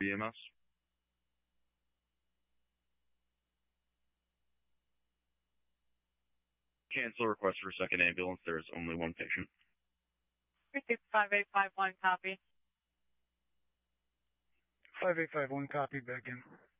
EMS. Cancel request for second ambulance. There is only one patient. 5851, copy. 5851, copy, back in.